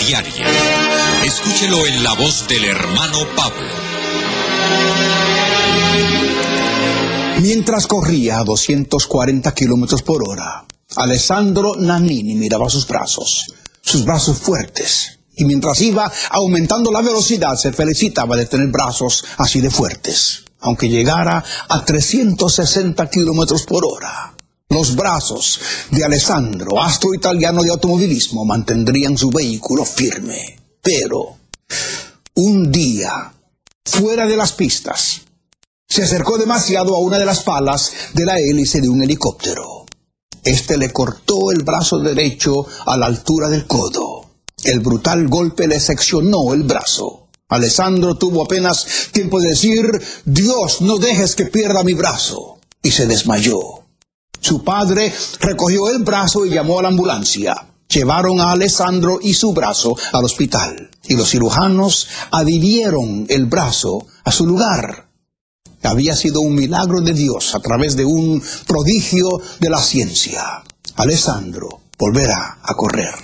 diaria. Escúchelo en la voz del hermano Pablo. Mientras corría a 240 kilómetros por hora, Alessandro Nannini miraba sus brazos fuertes. Y mientras iba aumentando la velocidad, se felicitaba de tener brazos así de fuertes, aunque llegara a 360 kilómetros por hora. Los brazos de Alessandro, astro italiano de automovilismo, mantendrían su vehículo firme. Pero un día, fuera de las pistas, se acercó demasiado a una de las palas de la hélice de un helicóptero. Este le cortó el brazo derecho a la altura del codo. El brutal golpe le seccionó el brazo. Alessandro tuvo apenas tiempo de decir: «Dios, no dejes que pierda mi brazo», y se desmayó. Su padre recogió el brazo y llamó a la ambulancia. Llevaron a Alessandro y su brazo al hospital, y los cirujanos adhirieron el brazo a su lugar. Había sido un milagro de Dios a través de un prodigio de la ciencia. Alessandro volverá a correr.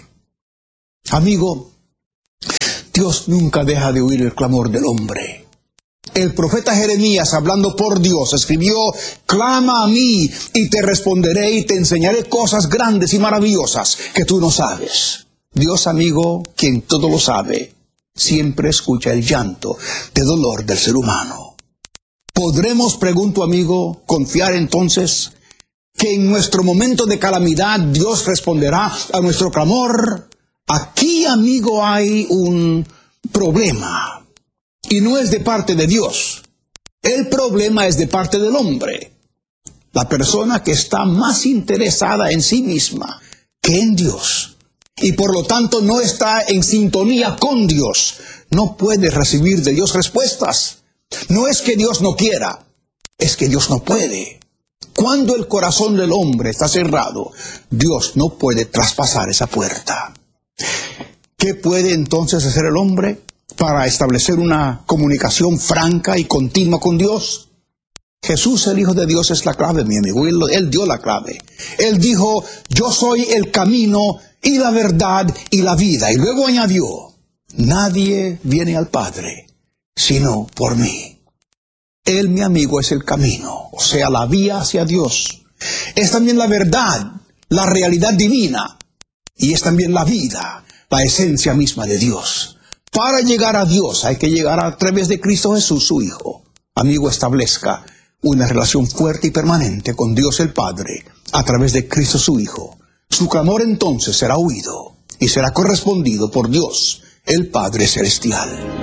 Amigo, Dios nunca deja de oír el clamor del hombre. El profeta Jeremías, hablando por Dios, escribió: «Clama a mí y te responderé y te enseñaré cosas grandes y maravillosas que tú no sabes». Dios, amigo, quien todo lo sabe, siempre escucha el llanto de dolor del ser humano. ¿Podremos, pregunto amigo, confiar entonces que en nuestro momento de calamidad Dios responderá a nuestro clamor? Aquí, amigo, hay un problema, y no es de parte de Dios. El problema es de parte del hombre, la persona que está más interesada en sí misma que en Dios, y por lo tanto no está en sintonía con Dios. No puede recibir de Dios respuestas. No es que Dios no quiera, es que Dios no puede. Cuando el corazón del hombre está cerrado, Dios no puede traspasar esa puerta. ¿Qué puede entonces hacer el hombre para establecer una comunicación franca y continua con Dios? Jesús, el Hijo de Dios, es la clave, mi amigo. Él dio la clave. Él dijo: «Yo soy el camino y la verdad y la vida». Y luego añadió: «Nadie viene al Padre sino por mí». Él, mi amigo, es el camino, o sea, la vía hacia Dios. Es también la verdad, la realidad divina, y es también la vida, la esencia misma de Dios. Para llegar a Dios hay que llegar a través de Cristo Jesús, su Hijo. Amigo, establezca una relación fuerte y permanente con Dios el Padre a través de Cristo su Hijo. Su clamor entonces será oído y será correspondido por Dios, el Padre Celestial.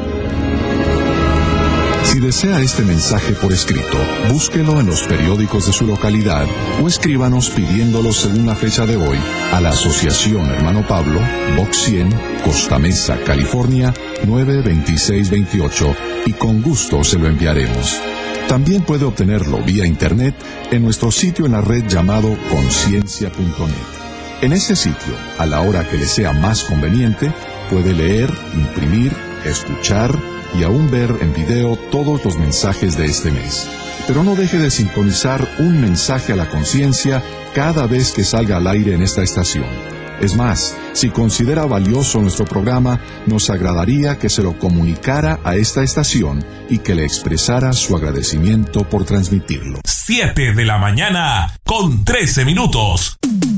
Si desea este mensaje por escrito, búsquelo en los periódicos de su localidad o escríbanos pidiéndolo según la fecha de hoy a la Asociación Hermano Pablo, Box 100, Costa Mesa, California, 92628, y con gusto se lo enviaremos. También puede obtenerlo vía internet en nuestro sitio en la red llamado conciencia.net. En ese sitio, a la hora que le sea más conveniente, puede leer, imprimir, escuchar y aún ver en video todos los mensajes de este mes. Pero no deje de sintonizar un mensaje a la conciencia cada vez que salga al aire en esta estación. Es más, si considera valioso nuestro programa, nos agradaría que se lo comunicara a esta estación y que le expresara su agradecimiento por transmitirlo. 7 de la mañana con 13 minutos.